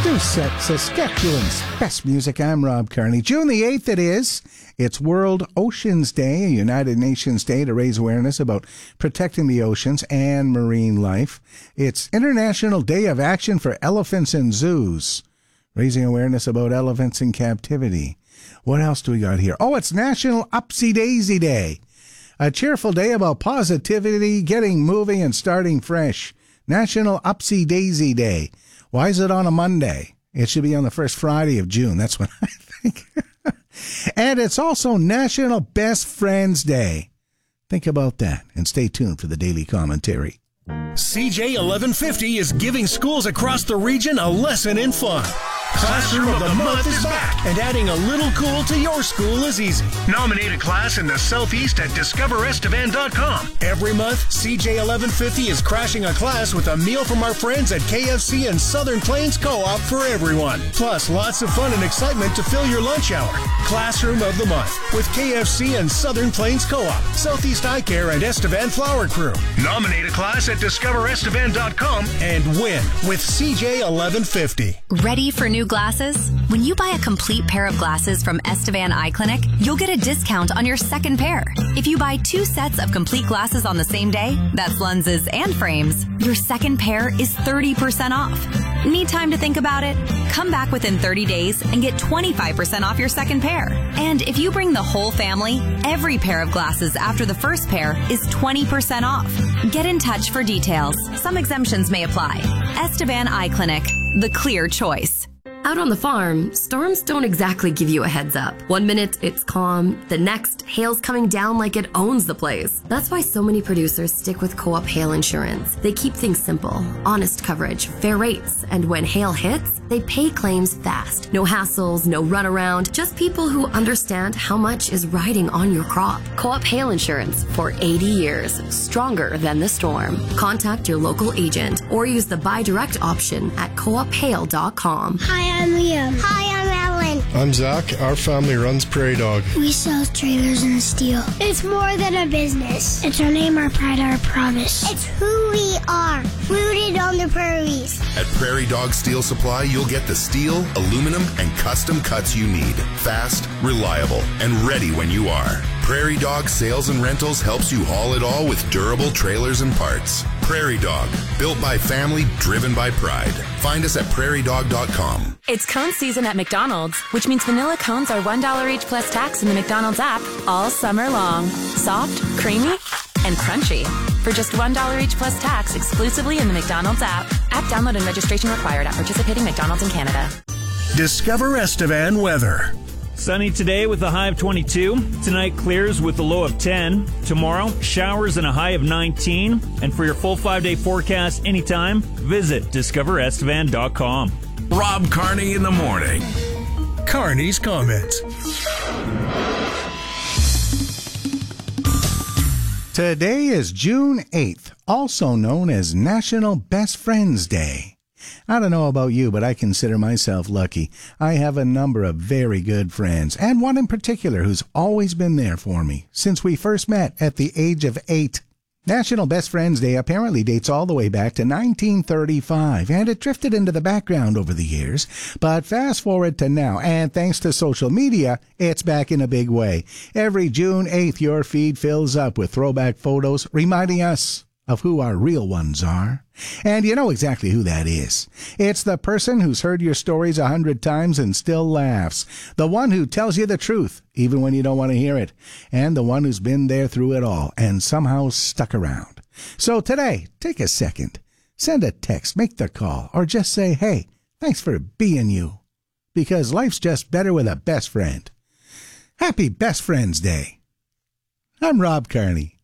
Saskatchewan's best music. I'm Rob Carney. June the 8th it is. It's World Oceans Day, a United Nations Day to raise awareness about protecting the oceans and marine life. It's International Day of Action for Elephants in Zoos, raising awareness about elephants in captivity. What else do we got here? Oh, it's National Upsy Daisy Day, a cheerful day about positivity, getting moving, and starting fresh. National Upsy Daisy Day. Why is it on a Monday? It should be on the first Friday of June. That's what I think. And it's also National Best Friends Day. Think about that and stay tuned for the daily commentary. CJ 1150 is giving schools across the region a lesson in fun. Classroom of the Month is back, and adding a little cool to your school is easy. Nominate a class in the Southeast at discoverestevan.com. Every month, CJ 1150 is crashing a class with a meal from our friends at KFC and Southern Plains Co-op for everyone. Plus, lots of fun and excitement to fill your lunch hour. Classroom of the Month with KFC and Southern Plains Co-op, Southeast Eye Care, and Estevan Flower Crew. Nominate a class at discoverestevan.com and win with CJ 1150. Ready for new glasses? When you buy a complete pair of glasses from Estevan Eye Clinic, you'll get a discount on your second pair. If you buy 2 sets of complete glasses on the same day, that's lenses and frames, your second pair is 30% off. Need time to think about it? Come back within 30 days and get 25% off your second pair. And if you bring the whole family, every pair of glasses after the first pair is 20% off. Get in touch for details. Some exemptions may apply. Estevan Eye Clinic, the clear choice. Out on the farm, storms don't exactly give you a heads up. One minute it's calm, the next hail's coming down like it owns the place. That's why so many producers stick with Co-op Hail Insurance. They keep things simple, honest coverage, fair rates, and when hail hits, they pay claims fast. No hassles, no runaround, just people who understand how much is riding on your crop. Co-op Hail Insurance for 80 years, stronger than the storm. Contact your local agent or use the buy direct option at coophail.com. Hi, I'm Liam. Hi, I'm Ellen. I'm Zach. Our family runs Prairie Dog. We sell trailers and steel. It's more than a business. It's our name, our pride, our promise. It's who we are, rooted on the prairies. At Prairie Dog Steel Supply, you'll get the steel, aluminum, and custom cuts you need. Fast, reliable, and ready when you are. Prairie Dog Sales and Rentals helps you haul it all with durable trailers and parts. Prairie Dog, built by family, driven by pride. Find us at prairiedog.com. It's cone season at McDonald's, which means vanilla cones are $1 each plus tax in the McDonald's app all summer long. Soft, creamy, and crunchy. For just $1 each plus tax exclusively in the McDonald's app. App download and registration required at participating McDonald's in Canada. Discover Estevan weather. Sunny today with a high of 22. Tonight clears with a low of 10. Tomorrow, showers and a high of 19. And for your full 5-day forecast anytime, visit discoverestevan.com. Rob Carney in the morning. Carney's comments. Today is June 8th, also known as National Best Friends Day. I don't know about you, but I consider myself lucky. I have a number of very good friends, and one in particular who's always been there for me since we first met at the age of 8. National Best Friends Day apparently dates all the way back to 1935, and it drifted into the background over the years. But fast forward to now, and thanks to social media, it's back in a big way. Every June 8th, your feed fills up with throwback photos reminding us of who our real ones are. And you know exactly who that is. It's the person who's heard your stories 100 times and still laughs. The one who tells you the truth, even when you don't want to hear it. And the one who's been there through it all and somehow stuck around. So today, take a second. Send a text, make the call, or just say, hey, thanks for being you. Because life's just better with a best friend. Happy Best Friends Day. I'm Rob Carney.